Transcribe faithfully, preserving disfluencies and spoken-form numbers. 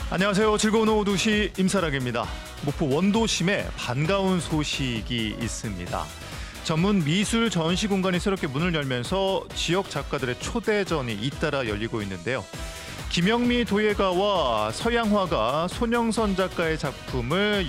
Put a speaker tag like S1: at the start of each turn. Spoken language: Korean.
S1: 안녕하세요. 즐거운 오후 두 시 임사락입니다. 목포 원도심에 반가운 소식이 있습니다. 전문 미술 전시 공간이 새롭게 문을 열면서 지역 작가들의 초대전이 잇따라 열리고 있는데요. 김영미 도예가와 서양화가 손영선 작가의 작품을